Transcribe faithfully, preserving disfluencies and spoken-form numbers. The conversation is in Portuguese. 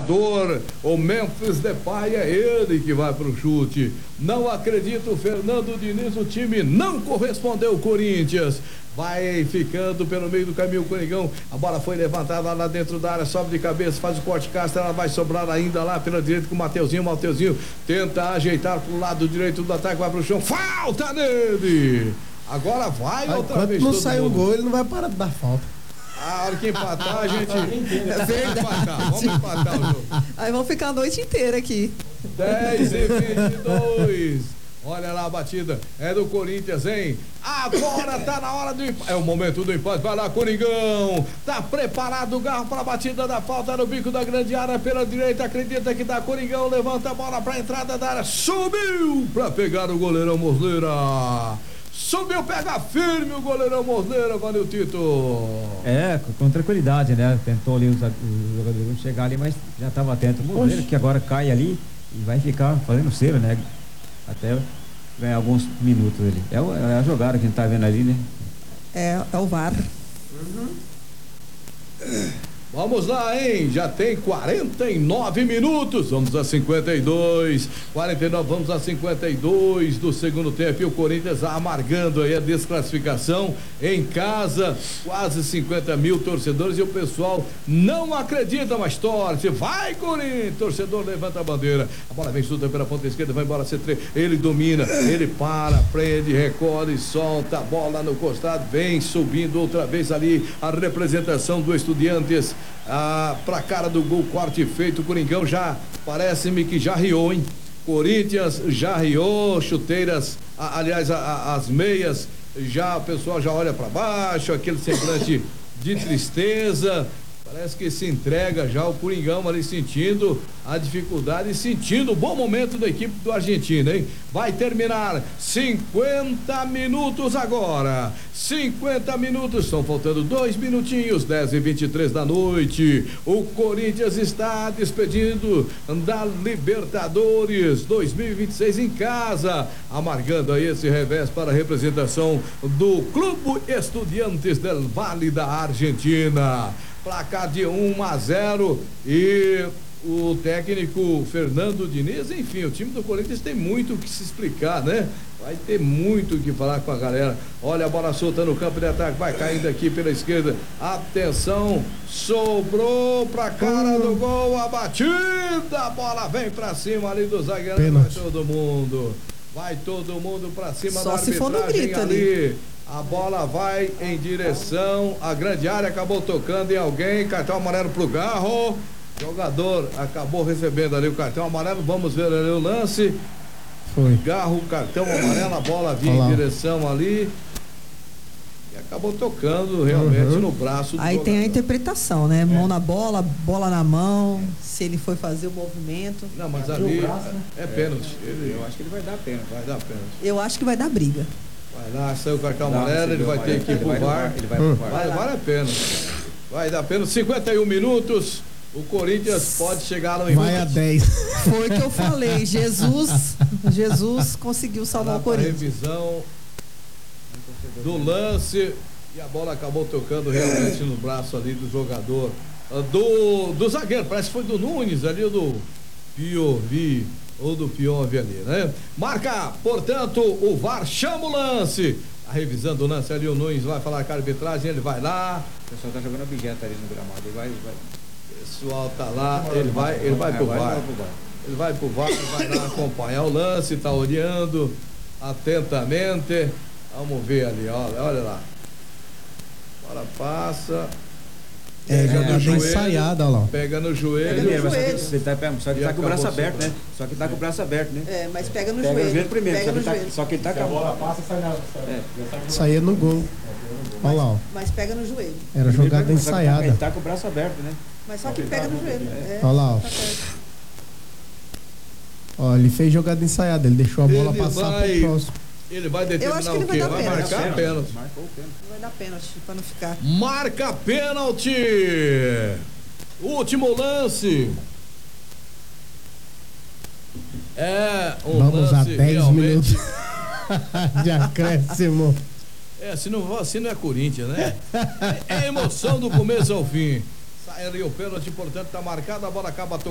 jogador, o Memphis Depay, é ele que vai pro chute. Não acredito, Fernando Diniz, o time não correspondeu ao Corinthians. Vai ficando pelo meio do caminho o Coringão. A bola foi levantada lá dentro da área, sobe de cabeça, faz o corte casta, ela vai sobrar ainda lá pela direita com o Mateuzinho. O Mateuzinho tenta ajeitar pro lado direito do ataque, vai pro chão, falta nele. Agora vai Aí, outra vez. Quando não sai o gol, ele não vai parar de dar falta. A hora que empatar, a gente. É verdade. Vamos empatar, vamos empatar o jogo. Aí vamos ficar a noite inteira aqui. dez e vinte e dois. Olha lá a batida, é do Corinthians, hein? Agora tá na hora do empate. É o momento do empate. Vai lá, Coringão. Tá preparado o Garro para a batida da falta no bico da grande área pela direita. Acredita que dá Coringão. Levanta a bola para a entrada da área. Subiu para pegar o goleirão Mosleira. Subiu, pega firme o goleirão Mosleira, valeu, Tito. É, com tranquilidade, né? Tentou ali os, os jogadores chegar ali, mas já estava atento. O Mosleira que agora cai ali e vai ficar fazendo cera, né? Até ganhar alguns minutos ali. É, é a jogada que a gente tá vendo ali, né? É, é o V A R. Uhum. Vamos lá, hein? Já tem quarenta e nove minutos. Vamos a cinquenta e dois. quarenta e nove, vamos a cinquenta e dois do segundo tempo. E o Corinthians amargando aí a desclassificação em casa. Quase cinquenta mil torcedores. E o pessoal não acredita, mas torce. Vai, Corinthians! Torcedor levanta a bandeira. A bola vem solta pela ponta esquerda. Vai embora C três. Ele domina. Ele para, prende, recolhe, solta a bola no costado. Vem subindo outra vez ali a representação do Estudiantes. Ah, pra cara do gol, corte feito, o Coringão já, parece-me que já riou, hein? Corinthians já riou, chuteiras, a, aliás, a, a, as meias, já o pessoal já olha pra baixo, aquele semblante de tristeza, parece que se entrega já o Coringão ali sentindo a dificuldade e sentindo o bom momento da equipe do Argentina, hein? Vai terminar cinquenta minutos agora, cinquenta minutos, estão faltando dois minutinhos, dez e vinte e três da noite, o Corinthians está despedindo da Libertadores dois mil e vinte e seis em casa, amargando aí esse revés para a representação do Clube Estudiantes del Vale da Argentina. Placar de um a zero e o técnico Fernando Diniz, enfim, o time do Corinthians tem muito o que se explicar, né? Vai ter muito o que falar com a galera. Olha a bola solta no campo de ataque, vai caindo aqui pela esquerda. Atenção, sobrou pra cara do gol, a batida, a bola vem pra cima ali do zagueiro, vai todo mundo. Vai todo mundo pra cima Só da se for no arbitragem grito ali. ali. A bola vai em direção à grande área, acabou tocando em alguém, cartão amarelo pro Garro. Jogador acabou recebendo ali o cartão amarelo. Vamos ver ali o lance. Foi. Garro, cartão amarelo, a bola vinha em direção ali. E acabou tocando realmente uhum. no braço do Aí jogador. tem a interpretação, né? Mão é. na bola, bola na mão, se ele foi fazer o movimento. Não, mas ali braço, né? é, é pênalti. Ele, eu acho que ele vai dar pênalti. Vai dar pênalti. Eu acho que vai dar briga. Vai lá, saiu o cartão Não, amarelo, ele vai ter que ir pro V A R. Ele vai pro V A R. Vai, vale a pena. Vai dar pena. cinquenta e um minutos. O Corinthians pode chegar no Vai a dez. Foi o que eu falei. Jesus, Jesus conseguiu salvar o Corinthians. Revisão do lance e a bola acabou tocando realmente no braço ali do jogador. Do, do zagueiro, parece que foi do Nunes ali, do Piovi. Ou do Piove ali, né? Marca, portanto, o V A R chama o lance. Tá revisando o lance ali, o Nunes vai falar com a arbitragem, ele vai lá. O pessoal tá jogando objeto ali no gramado. Ele vai, vai. O pessoal tá lá, ele vai, ele vai pro V A R. Ele vai pro V A R, vai lá acompanhar o lance, tá olhando atentamente. Vamos ver ali, olha, olha lá. Agora passa. É, jogada ensaiada, olha lá. Pega no joelho. Pega no mas joelho. Só que, ele tá, só que tá com o braço aberto, né? Só que tá com o braço aberto, né? É, mas pega no pega joelho. No joelho primeiro, pega só, no que tá, joelho. só que ele tá com a bola passa e sai na. É. Saía no gol. Olha lá, ó. Mas pega no joelho. Era jogada ele, ensaiada. Ele tá com o braço aberto, né? Mas só que pega no joelho. É. Olha lá, ó. Tá ó, ele fez jogada ensaiada, ele deixou a bola ele passar vai... pro próximo. Ele vai determinar Eu acho que ele o quê? vai, Vai pênalti. marcar pênalti. Marcou o pênalti. Vai dar pênalti pra não ficar. Marca pênalti. Último lance. É um Vamos lance a dez realmente... minutos de acréscimo. É, se não, assim não é Corinthians, né? É emoção do começo ao fim. Sai ali o pênalti, portanto, tá marcado, a bola acaba tocando.